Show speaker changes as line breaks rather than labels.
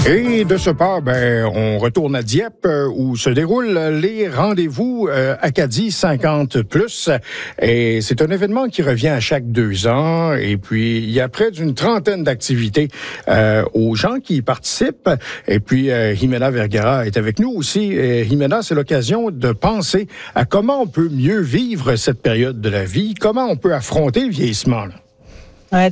Et de ce pas, on retourne à Dieppe où se déroulent les rendez-vous Acadie 50+. Et c'est un événement qui revient à chaque 2 ans. Et puis, il y a près d'une trentaine d'activités aux gens qui y participent. Et puis, Jimena Vergara est avec nous aussi. Et Jimena, c'est l'occasion de penser à comment on peut mieux vivre cette période de la vie, comment on peut affronter le vieillissement, là.